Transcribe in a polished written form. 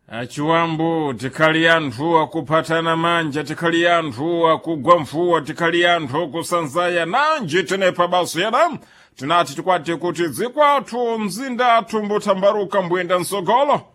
Achiwambu tikali anthu akuphatana manja, tikali anthu akugwa mfuwa, tikali anthu kusanzaya nanji tenepa baso yada tinati tikwati kuti dzikwathu mzinda athu mbutambaruka mbuyenda nsogolo